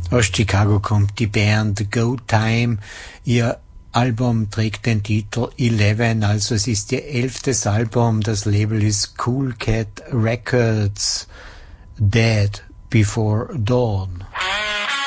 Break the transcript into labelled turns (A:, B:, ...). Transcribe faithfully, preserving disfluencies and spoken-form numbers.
A: Aus Chicago kommt die Band Go Time. Ihr Album trägt den Titel Eleven, also es ist ihr elftes Album. Das Label ist Cool Cat Records. Dead Before Dawn.